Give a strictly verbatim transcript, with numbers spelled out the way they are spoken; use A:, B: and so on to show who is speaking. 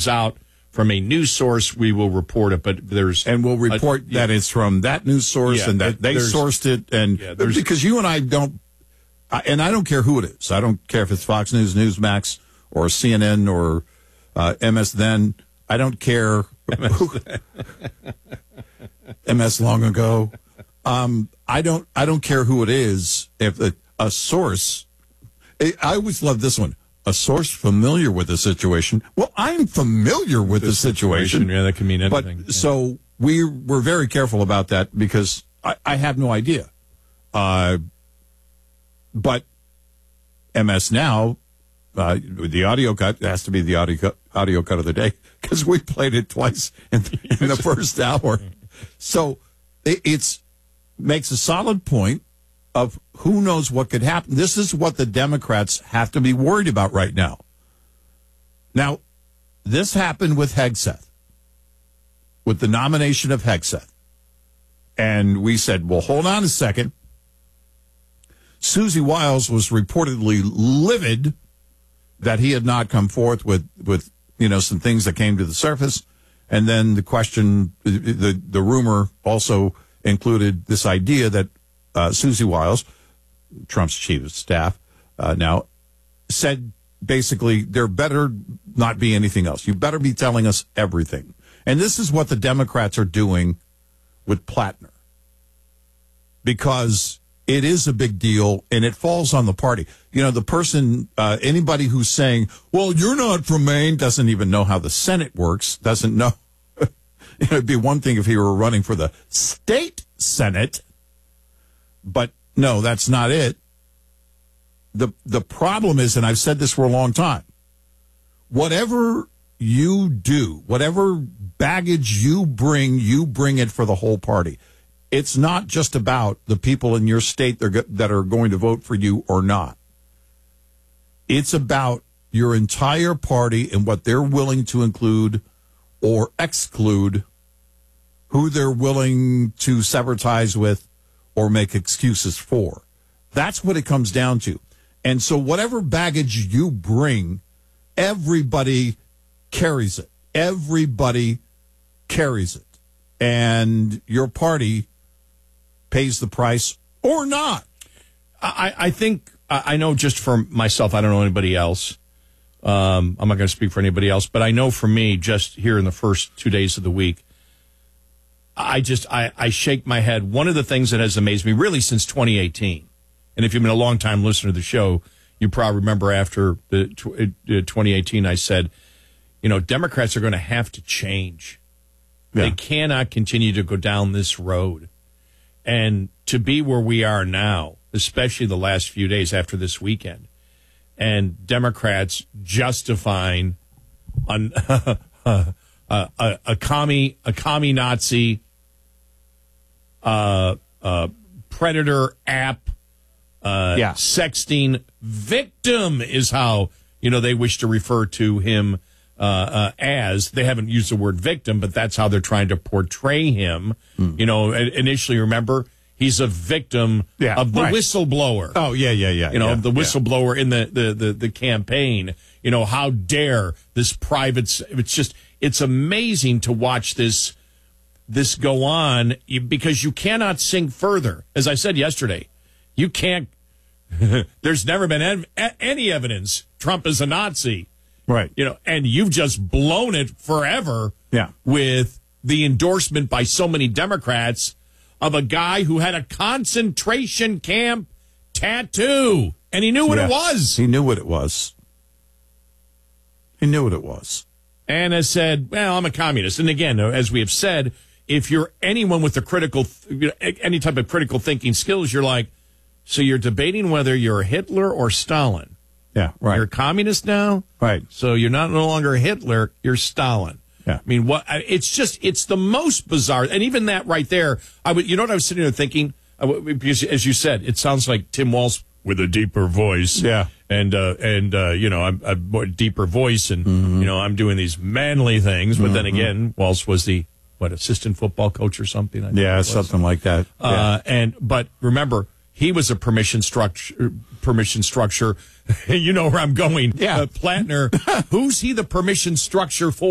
A: comes out from a news source, we will report it. But there's
B: and we'll report
A: a,
B: that
A: yeah.
B: it's from that news source
A: yeah,
B: and that they sourced it, and
A: yeah,
B: because you and I don't, and I don't care who it is. I don't care if it's Fox News, Newsmax, or C N N, or uh, M S Then. I don't care. Who, M S long ago. Um, I don't. I don't care who it is. If a, a source, I always love this one. A source familiar with the situation. Well, I'm familiar with the, the situation. situation.
A: Yeah, that can mean anything.
B: But
A: yeah.
B: so we we're very careful about that because I, I have no idea. Uh, but M S Now, uh, the audio cut has to be the audio cut, audio cut of the day because we played it twice in, in the first hour. So it it's makes a solid point of who knows what could happen. This is what the Democrats have to be worried about right now. Now, this happened with Hegseth, with the nomination of Hegseth. And we said, well, hold on a second. Susie Wiles was reportedly livid that he had not come forth with, with you know, some things that came to the surface. And then the question, the, the rumor also included this idea that Uh, Susie Wiles, Trump's chief of staff, uh, now said basically there better not be anything else. You better be telling us everything. And this is what the Democrats are doing with Plattner, because it is a big deal and it falls on the party. You know, the person, uh, anybody who's saying, well, you're not from Maine, doesn't even know how the Senate works, doesn't know. It would be one thing if he were running for the state Senate. But no, that's not it. The the problem is, and I've said this for a long time, whatever you do, whatever baggage you bring, you bring it for the whole party. It's not just about the people in your state that are going to vote for you or not. It's about your entire party and what they're willing to include or exclude, who they're willing to sever ties with or make excuses for. That's what it comes down to. And so whatever baggage you bring, everybody carries it. Everybody carries it. And your party pays the price or not.
A: I, I think, I know just for myself, I don't know anybody else. Um, I'm not going to speak for anybody else, but I know for me, just here in the first two days of the week, I just, I, I shake my head. One of the things that has amazed me really since twenty eighteen, and if you've been a long time listener to the show, you probably remember after the twenty eighteen, I said, you know, Democrats are going to have to change. Yeah. They cannot continue to go down this road. And to be where we are now, especially the last few days after this weekend, and Democrats justifying an, uh, a, a, a commie, a commie Nazi, uh, uh, predator app, uh,
B: yeah.
A: sexting victim is how, you know, they wish to refer to him uh, uh, as. They haven't used the word victim, but that's how they're trying to portray him. Mm. You know, initially, remember, he's a victim yeah, of the right. whistleblower.
B: Oh, yeah, yeah, yeah.
A: You know,
B: yeah,
A: the whistleblower
B: yeah.
A: in the, the, the, the campaign. You know, how dare this private, it's just, it's amazing to watch this, this go on because you cannot sink further. As I said yesterday, you can't, there's never been ev- any evidence Trump is a Nazi.
B: Right.
A: You know, and you've just blown it forever
B: yeah.
A: with the endorsement by so many Democrats of a guy who had a concentration camp tattoo. And he knew what
B: yes.
A: it was.
B: He knew what it was. He knew what it was.
A: And has said, well, I'm a communist. And again, as we have said, if you're anyone with a critical, any type of critical thinking skills, you're like, so you're debating whether you're Hitler or Stalin.
B: Yeah, right.
A: You're a communist now?
B: Right.
A: So you're not no longer Hitler, you're Stalin.
B: Yeah.
A: I mean, what? It's just, it's the most bizarre. And even that right there, I would, you know what I was sitting there thinking? I, because as you said, it sounds like Tim Walz with a deeper voice.
B: Yeah.
A: And, uh, and uh, you know, I'm a more deeper voice and, mm-hmm. you know, I'm doing these manly things. But mm-hmm. then again, Walz was the, what, assistant football coach or something? I think
B: yeah, something like that.
A: Uh,
B: yeah.
A: And, but remember, he was a permission structure, permission structure. You know where I'm going.
B: Yeah.
A: Uh, Plattner, who's he the permission structure for?